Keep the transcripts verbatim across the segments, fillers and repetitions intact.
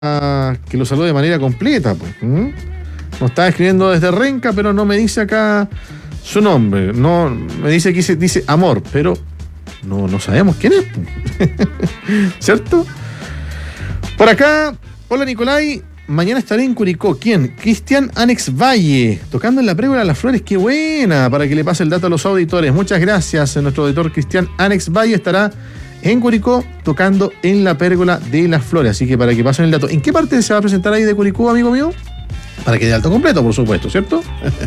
que lo salude de manera completa. Pues. ¿Mm? Nos está escribiendo desde Renca, pero no me dice acá su nombre. No, me dice que dice, dice amor, pero no, no sabemos quién es. ¿Cierto? Por acá, hola Nicolai, mañana estaré en Curicó. ¿Quién? Cristian Anex Valle, tocando en la Pérgola Las Flores. ¡Qué buena! Para que le pase el dato a los auditores. Muchas gracias. Nuestro auditor Cristian Anex Valle estará en Curicó tocando en la Pérgola de Las Flores. Así que para que pasen el dato. ¿En qué parte se va a presentar ahí de Curicó, amigo mío? Para que dé alto completo, por supuesto, ¿cierto?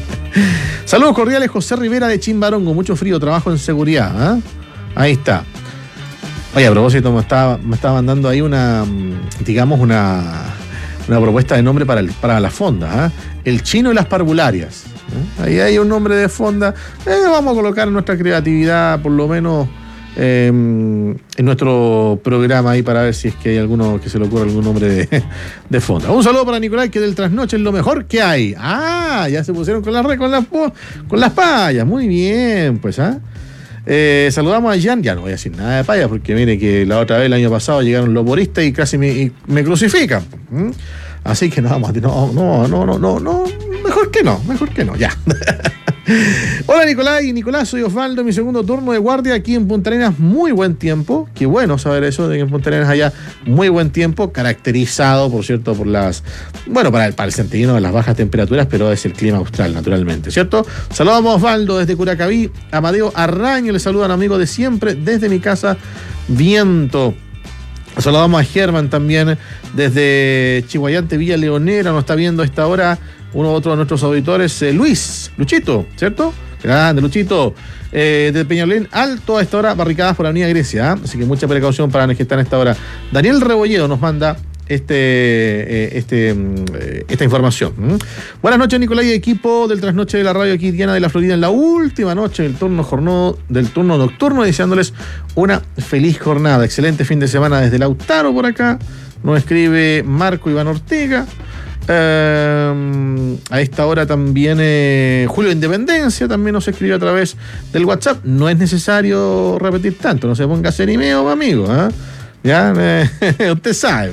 Saludos cordiales, José Rivera de Chimbarongo. Mucho frío, trabajo en seguridad. ¿eh? Ahí está. Oye, a propósito, me estaba, me estaba mandando ahí una, digamos, una, una propuesta de nombre para, el, para la fonda. ¿eh? El chino y las parvularias. ¿eh? Ahí hay un nombre de fonda. Eh, vamos a colocar nuestra creatividad, por lo menos, eh, en nuestro programa ahí para ver si es que hay alguno que se le ocurra algún nombre de, de fonda. Un saludo para Nicolás, que del trasnoche es lo mejor que hay. Ah, ya se pusieron con las con las, con las payas. Muy bien, pues, ¿ah? ¿eh? Eh, saludamos a Jan, ya no voy a decir nada de payas porque mire que la otra vez, el año pasado, llegaron los boristas y casi me, y me crucifican. ¿Mm? Así que no, vamos a no, no, no, no, no, no, mejor que no, mejor que no, ya. Hola Nicolás y Nicolás, soy Osvaldo, mi segundo turno de guardia aquí en Punta Arenas, muy buen tiempo, qué bueno saber eso, de que en Punta Arenas haya muy buen tiempo, caracterizado, por cierto, por las, bueno, para el, para el sentimiento de las bajas temperaturas, pero es el clima austral, naturalmente, ¿cierto? Saludamos a Osvaldo desde Curacaví, Amadeo Arraño, le saludan amigo de siempre, desde mi casa, Viento. Saludamos a Germán también desde Chihuayante, Villa Leonera, nos está viendo a esta hora uno u otro de nuestros auditores, eh, Luis, Luchito, ¿cierto? Grande, Luchito. Eh, de Peñalolén, alto a esta hora, barricadas por la Avenida Grecia, ¿eh? Así que mucha precaución para los que están a esta hora. Daniel Rebolledo nos manda este, eh, este, eh, esta información. ¿Mm? Buenas noches, Nicolás y equipo del Trasnoche de la Radio aquí, Diana de la Florida, en la última noche del turno, jornado, del turno nocturno, deseándoles una feliz jornada. Excelente fin de semana desde Lautaro por acá. Nos escribe Marco Iván Ortega. Uh, a esta hora también eh, Julio Independencia también nos escribió a través del WhatsApp. No es necesario repetir tanto, no se ponga cerimeo, amigo, ¿eh? Ya, eh, usted sabe.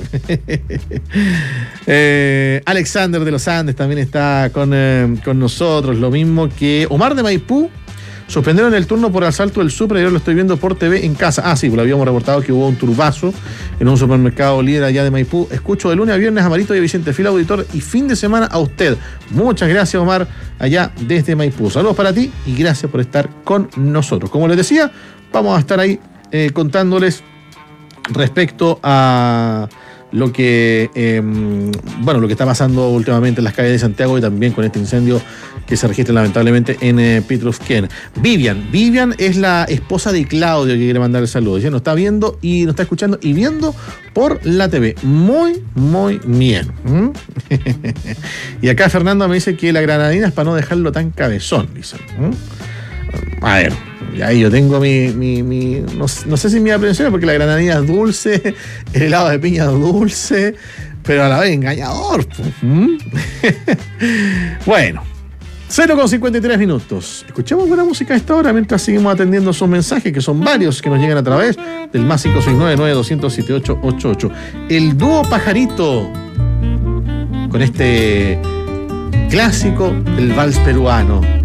eh, Alexander de los Andes también está con, eh, con nosotros, lo mismo que Omar de Maipú. Suspendieron el turno por asalto del Supra y yo lo estoy viendo por T V en casa. Ah, sí, pues lo habíamos reportado que hubo un turbazo en un supermercado líder allá de Maipú. Escucho de lunes a viernes a Marito y a Vicente Fila, auditor, y fin de semana a usted. Muchas gracias, Omar, allá desde Maipú. Saludos para ti y gracias por estar con nosotros. Como les decía, vamos a estar ahí eh, contándoles respecto a lo que eh, bueno, lo que está pasando últimamente en las calles de Santiago y también con este incendio que se registra lamentablemente en eh, Petrusquén. Vivian, Vivian es la esposa de Claudio que quiere mandar el saludo. Ya nos está viendo y nos está escuchando y viendo por la T V. Muy, muy bien. ¿Mm? Y acá Fernando me dice que la granadina es para no dejarlo tan cabezón, dice. ¿Mm? A ver, ahí yo tengo mi, mi, mi no, no sé si mi aprensión, porque la granadina es dulce, el helado de piña es dulce, pero a la vez engañador. ¿Mm? Bueno, cero con cincuenta y tres minutos. Escuchemos buena música a esta hora mientras seguimos atendiendo sus mensajes, que son varios, que nos llegan a través del más cinco seis nueve, nueve dos cero cero, siete ocho ocho ocho. El dúo Pajarito, con este clásico del vals peruano.